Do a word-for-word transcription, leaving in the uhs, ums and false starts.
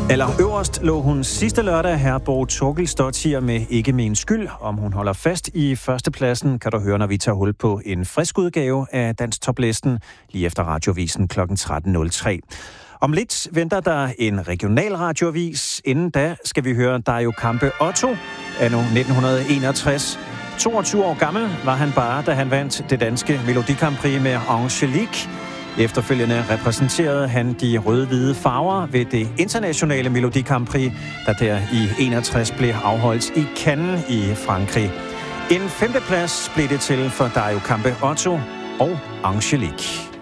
Allerøverst lå hun sidste lørdag her Bo Torgelsdottir med Ikke min skyld. Om hun holder fast i førstepladsen, kan du høre, når vi tager hul på en frisk udgave af Dansk Toplisten lige efter radiovisen klokken tretten nul tre. Om lidt venter der en regional radioavis. Inden da skal vi høre Dario Campe Otto, anno nitten enogtres. toogtyve år gammel var han bare, da han vandt det danske Melodi Grand Prix med Angelique. Efterfølgende repræsenterede han de røde-hvide farver ved det internationale Melodi Grand Prix, der der i enogtres blev afholdt i Cannes i Frankrig. En femteplads blev det til for Dario Campe Otto og Angelique.